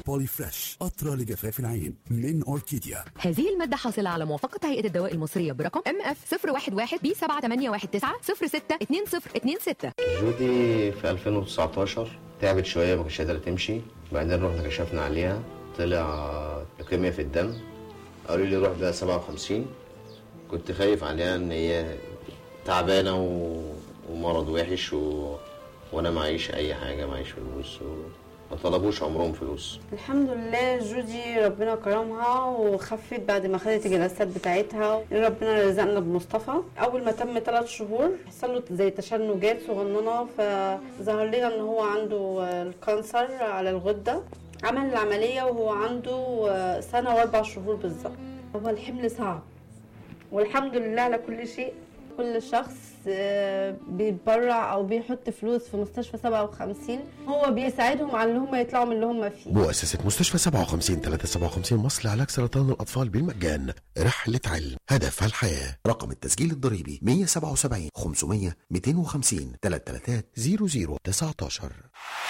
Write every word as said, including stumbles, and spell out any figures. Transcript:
بولي فريش قطرة لجفاف العين من أوركيديا. هذه المادة حاصلة على موافقة هيئة الدواء المصرية برقم ام اف صفر واحد واحد بي سبعة تمانية واحد تسعة صفر ستة اتنين صفر اتنين ستة. جودي في ألفين وتسعتاشر تعبت شوية، ما كانتش قادرة تمشي، بعدين رحنا كشفنا عليها طلع لوكيميا في الدم، قالوا لي روح بقى سبعة وخمسين. كنت خايف عليها ان هي تعبانة و... ومرض وحش و... وانا معيش اي حاجة، معيش فلوس و... ما طلبوش عمرهم فلوس. الحمد لله جودي ربنا كرمها وخفت بعد ما خدت الجلسات بتاعتها. ربنا رزقنا بمصطفى. اول ما تم ثلاث شهور حصل له زي تشنجات صغننه، فظهر لنا ان هو عنده الكانسر على الغده. عمل العمليه وهو عنده سنه واربع شهور بالظبط. هو الحمل صعب والحمد لله على كل شيء. كل شخص بيتبرع او بيحط فلوس في مستشفى سبعة وخمسين هو بيساعدهم على ان هم يطلعوا من اللي هم فيه. مؤسسة مستشفى سبعة وخمسين ثلاثمية وسبعة وخمسين مصر لعلاج سرطان الأطفال بالمجان. رحلة علم هدفها الحياة. رقم التسجيل الضريبي مية وسبعة وسبعين خمسمية ميتين وخمسين تلاتة تلاتات صفر صفر تسعتاشر.